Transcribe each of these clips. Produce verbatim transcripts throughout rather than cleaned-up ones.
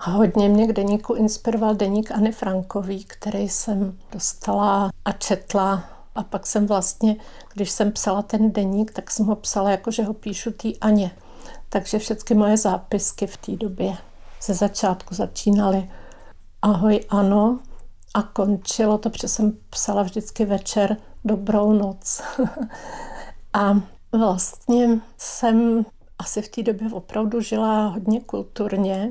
Hodně mě k deníku inspiroval deník Anny Frankový, který jsem dostala a četla. A pak jsem vlastně, když jsem psala ten deník, tak jsem ho psala jako, že ho píšu té Aně. Takže všechny moje zápisky v té době ze začátku začínaly ahoj Ano a končilo to, protože jsem psala vždycky večer dobrou noc. A vlastně jsem asi v té době opravdu žila hodně kulturně.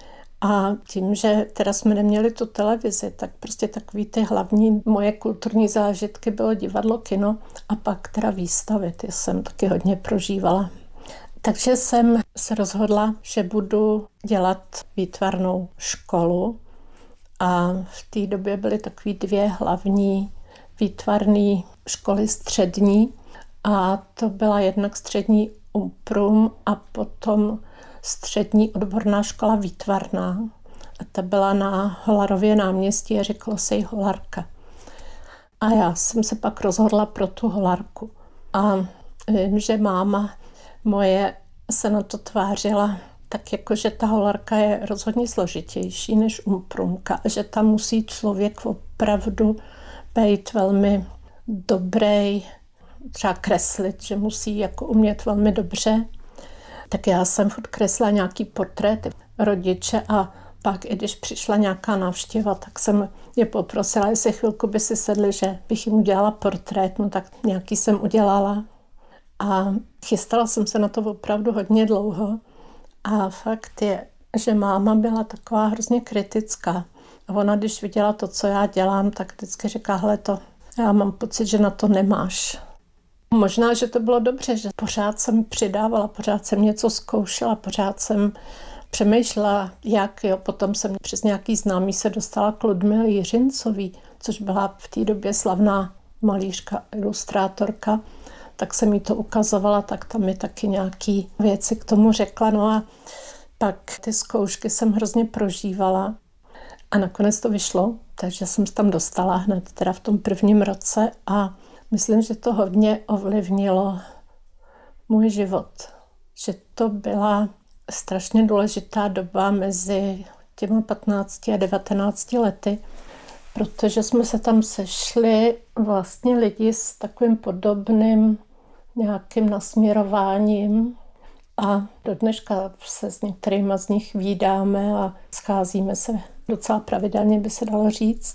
A tím, že teda jsme neměli tu televizi, tak prostě takový ty hlavní moje kulturní zážitky bylo divadlo, kino a pak teda výstavy, ty jsem taky hodně prožívala. Takže jsem se rozhodla, že budu dělat výtvarnou školu a v té době byly takové dvě hlavní výtvarné školy střední a to byla jednak střední Umprum a potom střední odborná škola výtvarná. A ta byla na Holarově náměstí a řeklo se jí Holarka. A já jsem se pak rozhodla pro tu Holarku. A vím, že máma moje se na to tvářila tak jako, že ta Holarka je rozhodně složitější než Umprumka, že tam musí člověk opravdu být velmi dobrý, třeba kreslit, že musí jako umět velmi dobře. Tak já jsem furt kreslila nějaký portréty rodiče a pak, i když přišla nějaká návštěva, tak jsem je poprosila, jestli chvilku by si sedli, že bych jim udělala portrét, no tak nějaký jsem udělala. A chystala jsem se na to opravdu hodně dlouho. A fakt je, že máma byla taková hrozně kritická. A ona, když viděla to, co já dělám, tak vždycky říká, hele to, já mám pocit, že na to nemáš. Možná, že to bylo dobře, že pořád jsem přidávala, pořád jsem něco zkoušela, pořád jsem přemýšlela, jak jo. Potom jsem přes nějaký známý se dostala k Ludmile Jiřincový, což byla v té době slavná malířka, ilustrátorka, tak jsem jí to ukazovala, tak tam mi taky nějaký věci k tomu řekla. No a pak ty zkoušky jsem hrozně prožívala a nakonec to vyšlo, takže jsem se tam dostala hned teda v tom prvním roce a myslím, že to hodně ovlivnilo můj život. Že to byla strašně důležitá doba mezi těma patnácti a devatenácti lety, protože jsme se tam sešli vlastně lidi s takovým podobným nějakým nasměrováním a do dneška se s některýma z nich vídáme a scházíme se docela pravidelně, by se dalo říct.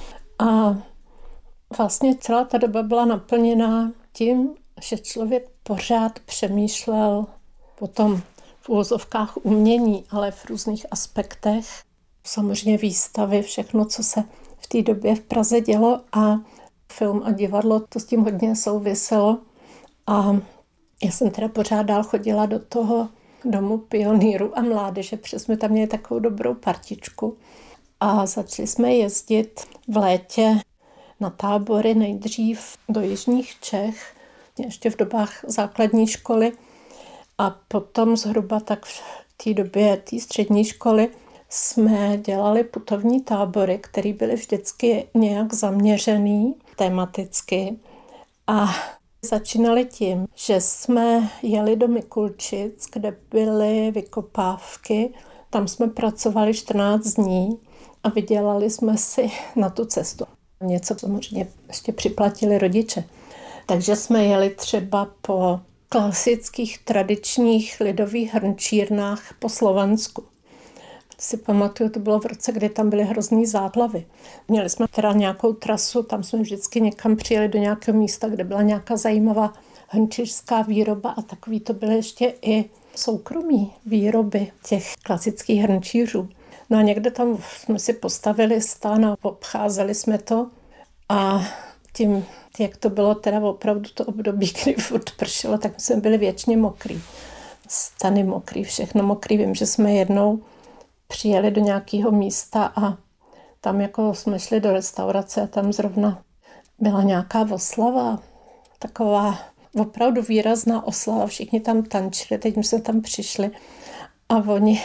A vlastně celá ta doba byla naplněná tím, že člověk pořád přemýšlel o tom v uvozovkách umění, ale v různých aspektech. Samozřejmě výstavy, všechno, co se v té době v Praze dělo a film a divadlo, to s tím hodně souviselo. A já jsem teda pořád dál chodila do toho domu pionýrů a mládeže, protože jsme tam měli takovou dobrou partičku. A začali jsme jezdit v létě na tábory nejdřív do jižních Čech, ještě v dobách základní školy a potom zhruba tak v té době té střední školy jsme dělali putovní tábory, které byly vždycky nějak zaměřený tematicky a začínali tím, že jsme jeli do Mikulčic, kde byly vykopávky, tam jsme pracovali čtrnáct dní a vydělali jsme si na tu cestu. Něco samozřejmě ještě připlatili rodiče. Takže jsme jeli třeba po klasických tradičních lidových hrnčírnách po Slovensku. Si pamatuju, to bylo v roce, kdy tam byly hrozný záplavy. Měli jsme teda nějakou trasu, tam jsme vždycky někam přijeli do nějakého místa, kde byla nějaká zajímavá hrnčířská výroba a takový to byly ještě i soukromí výroby těch klasických hrnčířů. No a někde tam jsme si postavili stán a obcházeli jsme to a tím, jak to bylo teda opravdu to období, kdy furt pršelo, tak jsme byli věčně mokrý. Stany mokrý, všechno mokrý. Vím, že jsme jednou přijeli do nějakého místa a tam jako jsme šli do restaurace a tam zrovna byla nějaká oslava, taková opravdu výrazná oslava, všichni tam tančili, teď jsme tam přišli a oni,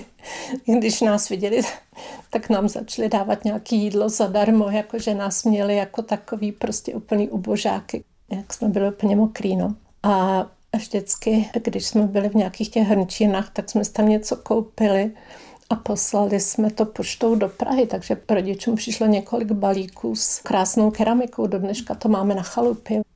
když nás viděli, tak nám začali dávat nějaké jídlo zadarmo, jakože nás měli jako takový prostě úplný ubožáky, jak jsme byli úplně mokrý, no. A vždycky, když jsme byli v nějakých těch hrnčínách, tak jsme tam něco koupili a poslali jsme to poštou do Prahy, takže rodičům přišlo několik balíků s krásnou keramikou. Do dneška to máme na chalupě.